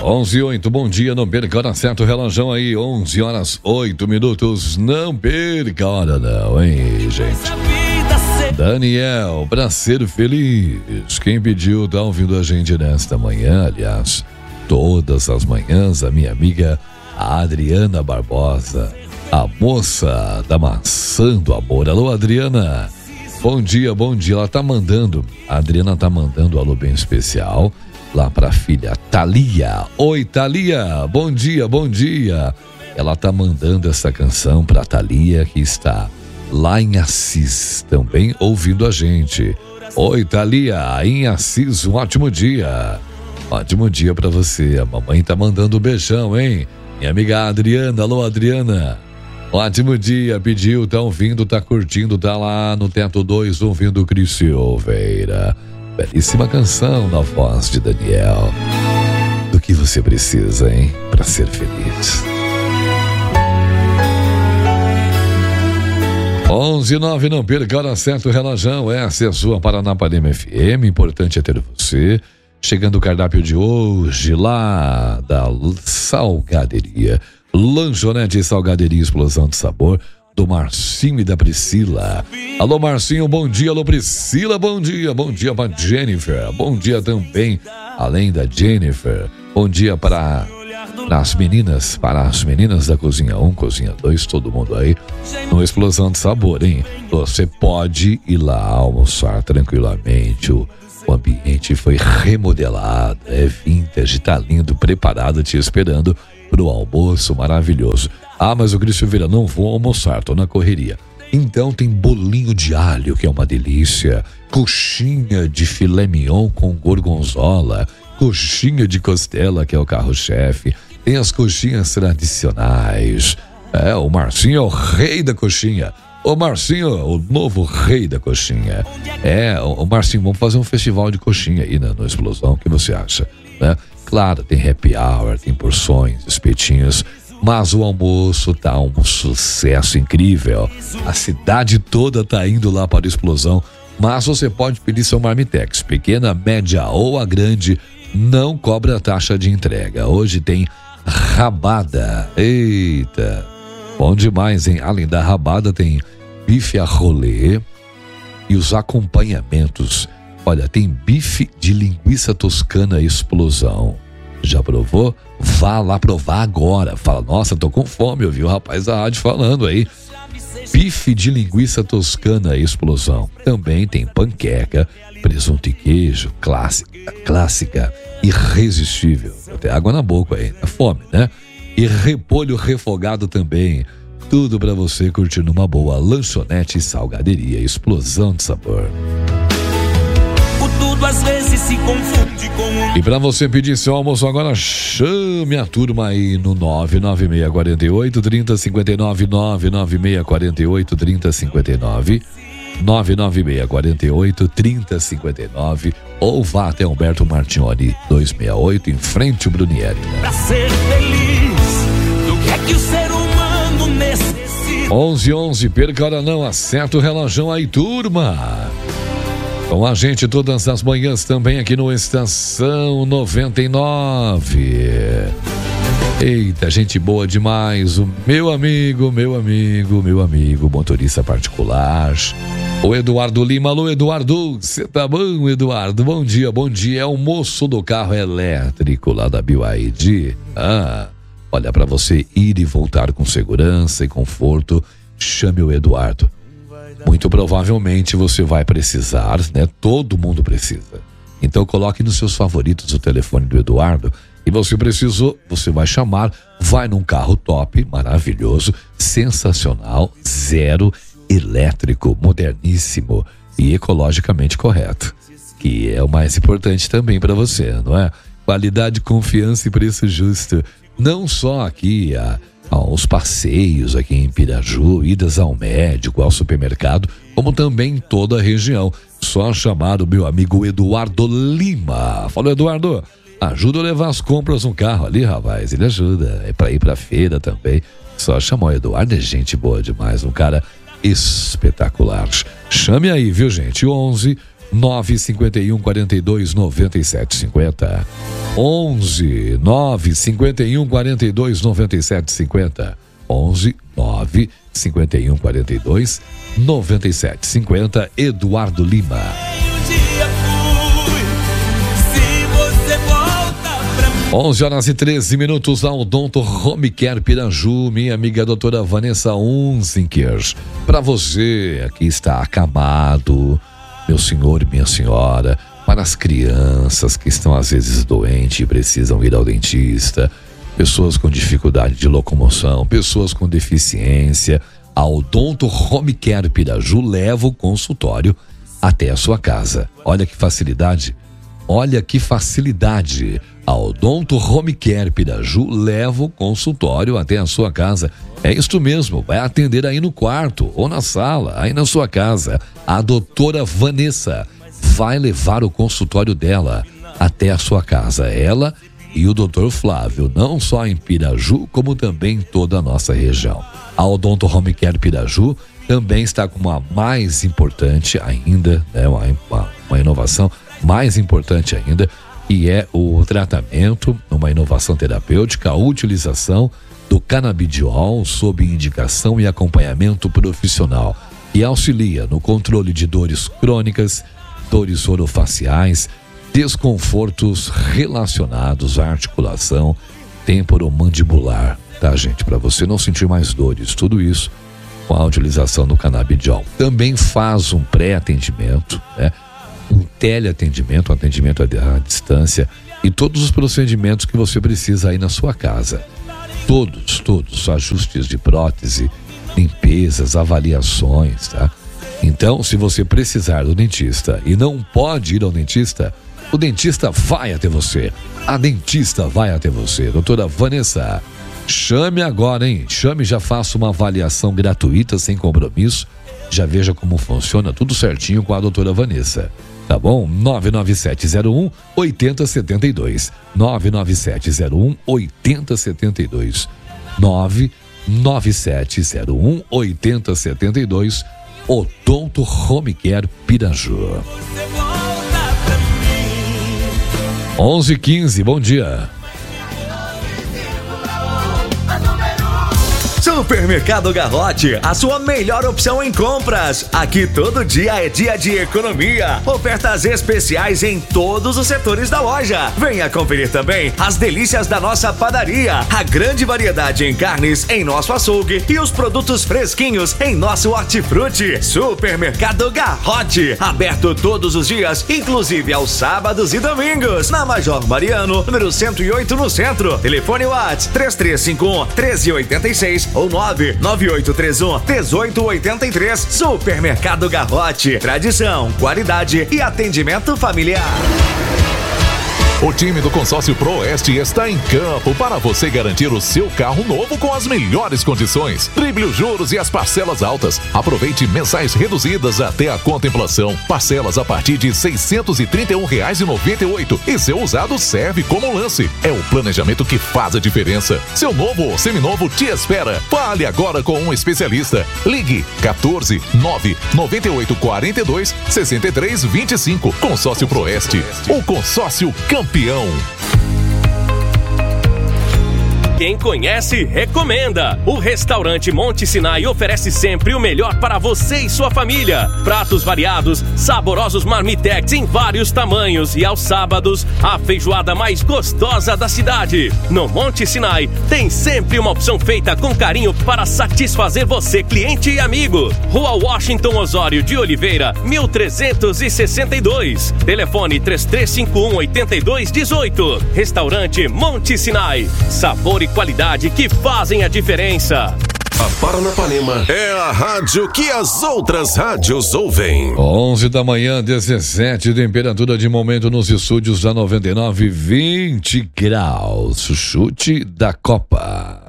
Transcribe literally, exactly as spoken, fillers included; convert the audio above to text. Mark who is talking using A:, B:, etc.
A: onze e oito, bom dia, não perca a hora certa, o relógio aí, onze horas, oito minutos, não perca a hora não, hein, gente. Daniel, pra ser feliz, quem pediu tá ouvindo a gente nesta manhã, aliás, todas as manhãs, a minha amiga Adriana Barbosa, a moça da maçã do amor. Alô, Adriana, bom dia, bom dia, ela tá mandando, a Adriana tá mandando um alô bem especial lá pra filha Thalia. Oi, Thalia, bom dia, bom dia. Ela tá mandando essa canção pra Thalia, que está lá em Assis, também ouvindo a gente. Oi, Thalia, em Assis, um ótimo dia. Ótimo dia pra você. A mamãe tá mandando um beijão, hein? Minha amiga Adriana, alô, Adriana. Ótimo dia, pediu, tá ouvindo, tá curtindo, tá lá no Teto dois, ouvindo Cris Silveira. Belíssima canção na voz de Daniel. Do que você precisa, hein? Pra ser feliz. onze e nove, não perca a hora certa, o relógio. Essa é a sua Paranapanema F M. Importante é ter você. Chegando o cardápio de hoje lá da Salgaderia. Lanchonete e Salgaderia Explosão de Sabor, do Marcinho e da Priscila. Alô, Marcinho, bom dia. Alô, Priscila, bom dia. Bom dia para Jennifer. Bom dia também, além da Jennifer. Bom dia para as meninas, para as meninas da Cozinha um, Cozinha dois, todo mundo aí no Explosão de Sabor, hein? Você pode ir lá almoçar tranquilamente. O, o ambiente foi remodelado, é vintage, tá lindo, preparado, te esperando pro almoço maravilhoso. Ah, mas o Cris Silveira, não vou almoçar, tô na correria. Então tem bolinho de alho, que é uma delícia, coxinha de filé mignon com gorgonzola, coxinha de costela, que é o carro-chefe, tem as coxinhas tradicionais. É, o Marcinho é o rei da coxinha. O Marcinho, o novo rei da coxinha. É, o Marcinho, vamos fazer um festival de coxinha aí, né, no Explosão, o que você acha? Né? Claro, tem happy hour, tem porções, espetinhos, mas o almoço tá um sucesso incrível. A cidade toda tá indo lá para a Explosão, mas você pode pedir seu marmitex, pequena, média ou a grande, não cobra taxa de entrega. Hoje tem rabada, eita, bom demais, hein? Além da rabada tem bife a rolê e os acompanhamentos. Olha, tem bife de linguiça toscana Explosão. Já provou? Vá lá provar agora. Fala, nossa, tô com fome, eu vi o rapaz da rádio falando aí. Bife de linguiça toscana Explosão. Também tem panqueca, presunto e queijo, clássica, clássica, irresistível. Até água na boca aí, é fome, né? E repolho refogado também. Tudo pra você curtir numa boa lanchonete e salgaderia Explosão de Sabor.
B: Tudo às vezes se confunde com um...
A: E pra você pedir seu almoço agora, chame a turma aí no nove nove seis quatro oito, três zero cinco nove, nove nove seis quatro oito, três zero cinco nove, nove nove seis quatro oito, três zero cinco nove, ou vá até Humberto Martignoni duzentos e sessenta e oito, em frente ao Brunieri.
B: Pra ser feliz, do que é que o ser humano necessita?
A: onze e onze, perca a hora não, acerta o relógio aí, turma. Com a gente todas as manhãs também aqui no Estação noventa e nove. Eita, gente boa demais. O meu amigo, meu amigo, meu amigo, motorista particular, o Eduardo Lima. Alô, Eduardo, você tá bom, Eduardo? Bom dia, bom dia. É o moço do carro elétrico lá da B Y D. Ah, olha, para você ir e voltar com segurança e conforto, chame o Eduardo. Muito provavelmente você vai precisar, né? Todo mundo precisa. Então coloque nos seus favoritos o telefone do Eduardo. E você precisou, você vai chamar, vai num carro top, maravilhoso, sensacional, zero, elétrico, moderníssimo e ecologicamente correto. Que é o mais importante também para você, não é? Qualidade, confiança e preço justo. Não só aqui a aos passeios aqui em Piraju, idas ao médico, ao supermercado, como também em toda a região. Só chamar o meu amigo Eduardo Lima. Falou, Eduardo, ajuda a levar as compras no carro ali, rapaz. Ele ajuda, é pra ir pra feira também. Só chamar o Eduardo, é gente boa demais, um cara espetacular. Chame aí, viu, gente? onze nove cinco um, quarenta e dois, noventa e sete cinquenta. onze nove cinquenta e um quarenta e dois noventa e sete cinquenta. onze nove cinquenta e um quarenta e dois noventa e sete cinquenta. Eduardo Lima. onze horas e treze minutos. Ao Odonto Home Care Piraju, minha amiga doutora Vanessa Unzinger. Para você que está acamado, meu senhor e minha senhora, para as crianças que estão às vezes doentes e precisam ir ao dentista, pessoas com dificuldade de locomoção, pessoas com deficiência, a Odonto Home Care Piraju leva o consultório até a sua casa. Olha que facilidade, olha que facilidade. A Odonto Home Care Piraju leva o consultório até a sua casa. É isto mesmo, vai atender aí no quarto ou na sala, aí na sua casa. A doutora Vanessa vai levar o consultório dela até a sua casa. Ela e o doutor Flávio, não só em Piraju, como também em toda a nossa região. A Odonto Home Care Piraju também está com uma mais importante ainda, né, uma, uma, uma inovação mais importante ainda, que é o tratamento, uma inovação terapêutica, a utilização do canabidiol sob indicação e acompanhamento profissional, que auxilia no controle de dores crônicas, dores orofaciais, desconfortos relacionados à articulação temporomandibular, tá, gente? Para você não sentir mais dores, tudo isso com a utilização do canabidiol. Também faz um pré-atendimento, né? Um teleatendimento, um atendimento à distância e todos os procedimentos que você precisa aí na sua casa. Todos, todos, ajustes de prótese, limpezas, avaliações, tá? Então, se você precisar do dentista e não pode ir ao dentista, o dentista vai até você. A dentista vai até você. Doutora Vanessa, chame agora, hein? Chame, já faça uma avaliação gratuita, sem compromisso. Já veja como funciona, tudo certinho com a doutora Vanessa. Tá bom? nove nove sete zero um oito zero sete dois. nove nove sete zero um oito zero sete dois. nove nove sete zero um oito zero sete dois. Odonto Home Care Piraju. onze e quinze, bom dia.
C: Supermercado Garrote, a sua melhor opção em compras. Aqui todo dia é dia de economia. Ofertas especiais em todos os setores da loja. Venha conferir também as delícias da nossa padaria. A grande variedade em carnes em nosso açougue e os produtos fresquinhos em nosso hortifruti. Supermercado Garrote, aberto todos os dias, inclusive aos sábados e domingos. Na Major Mariano, número cento e oito, no centro. Telefone WhatsApp três três cinco um, um três oito seis ou nove nove oito três um, um oito oito três. Supermercado Garrote, tradição, qualidade e atendimento familiar.
D: O time do Consórcio Proeste está em campo para você garantir o seu carro novo com as melhores condições. Drible os juros e as parcelas altas. Aproveite mensais reduzidas até a contemplação. Parcelas a partir de seiscentos e trinta e um reais e noventa e oito centavos. E seu usado serve como lance. É o planejamento que faz a diferença. Seu novo ou seminovo te espera. Fale agora com um especialista. Ligue quatorze, nove, noventa e oito, quarenta e dois, sessenta e três, vinte e cinco. Consórcio Proeste, o consórcio campeão.
E: Quem conhece, recomenda. O restaurante Monte Sinai oferece sempre o melhor para você e sua família. Pratos variados, saborosos marmitex em vários tamanhos e aos sábados, a feijoada mais gostosa da cidade. No Monte Sinai, tem sempre uma opção feita com carinho para satisfazer você, cliente e amigo. Rua Washington Osório de Oliveira, mil trezentos e sessenta e dois. Telefone três três cinco um, oito dois um oito. Restaurante Monte Sinai. Sabor e qualidade que fazem a diferença.
F: A Paranapanema é a rádio que as outras rádios ouvem.
A: onze da manhã, dezessete, temperatura de momento nos estúdios da noventa e nove, vinte graus. Chute da Copa.